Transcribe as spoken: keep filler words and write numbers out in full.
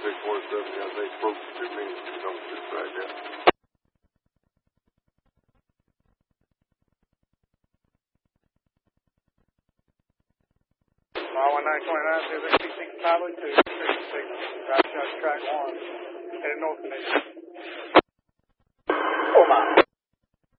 six four seven, yeah, they spoke to me, don't just right there. Mile one nine twenty-nine, zero six six Tyler, two six six, right shot track one, heading north.